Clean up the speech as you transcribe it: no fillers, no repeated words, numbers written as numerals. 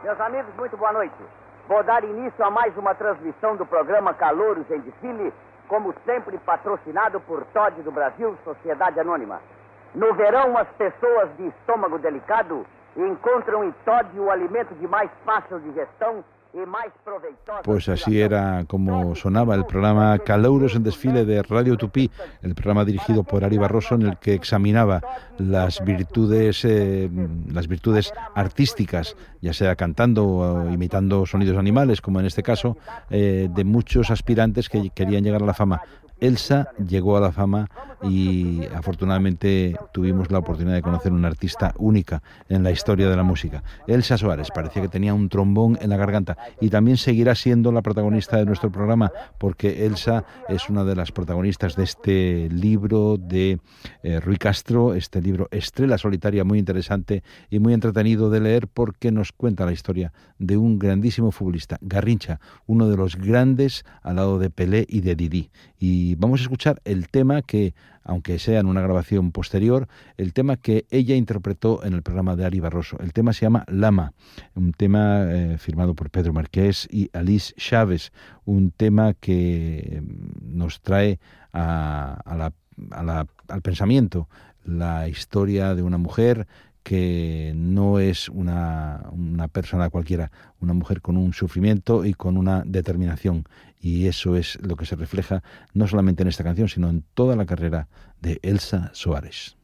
Meus amigos, muito boa noite. Vou dar início a mais uma transmissão do programa Calouros em Desfile, como sempre patrocinado por Todd do Brasil, Sociedade Anônima. No verão, as pessoas de estômago delicado encontram em Todd o alimento de mais fácil digestão y más provechoso. Pues así era como sonaba el programa Calouros en Desfile de Radio Tupí, el programa dirigido por Ari Barroso, en el que examinaba las virtudes artísticas, ya sea cantando o imitando sonidos animales, como en este caso, de muchos aspirantes que querían llegar a la fama. Elsa llegó a la fama y afortunadamente tuvimos la oportunidad de conocer una artista única en la historia de la música. Elsa Soares, parecía que tenía un trombón en la garganta y también seguirá siendo la protagonista de nuestro programa, porque Elsa es una de las protagonistas de este libro de Rui Castro, este libro Estrella Solitaria, muy interesante y muy entretenido de leer, porque nos cuenta la historia de un grandísimo futbolista, Garrincha, uno de los grandes al lado de Pelé y de Didi. Y vamos a escuchar el tema que, aunque sea en una grabación posterior, el tema que ella interpretó en el programa de Ari Barroso. El tema se llama Lama, un tema firmado por Pedro Marqués y Alice Chávez, un tema que nos trae al pensamiento la historia de una mujer que no es una persona cualquiera, una mujer con un sufrimiento y con una determinación. Y eso es lo que se refleja no solamente en esta canción, sino en toda la carrera de Elsa Soares.